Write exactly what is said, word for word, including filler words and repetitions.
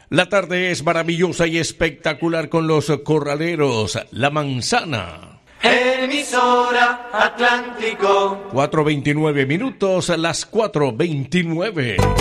La tarde es maravillosa y espectacular con los corraleros. La Manzana. Emisora Atlántico. cuatro veintinueve minutos, las cuatro veintinueve.